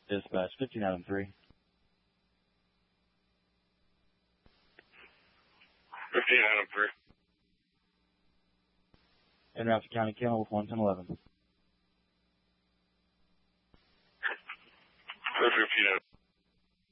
Dispatch 15 Adam 3. 15 Adam 3. En route to County Kennel with 11011. 15 Adam.